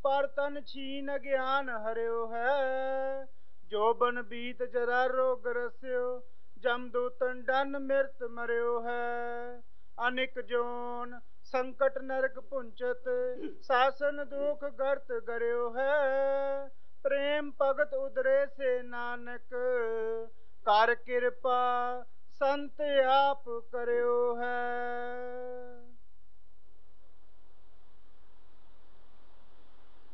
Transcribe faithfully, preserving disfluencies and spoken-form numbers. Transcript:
ਪਰ ਤਨ ਛੀਨ ਗਿਆਨ ਹਰਿਓ ਹੈ। ਜੋ ਬਨ ਬੀਤ ਜਰਾ ਰੋਗ ਰਸਿਓ, ਜਮਦੂਤਨ ਡਨ ਮਿਰਤ ਮਰਿਓ ਹੈ। ਅਨਿਕ ਜੋਨ ਸੰਕਟ ਨਰਕ ਪੁੰਚਤ, ਸਾਸਨ ਦੁਖ ਗਰਤ ਗਰਿਓ ਹੈ। ਪ੍ਰੇਮ ਭਗਤ ਉਦਰੇ ਸੇ ਨਾਨਕ, ਕਰ ਕਿਰਪਾ ਸੰਤ ਆਪ ਕਰਿਓ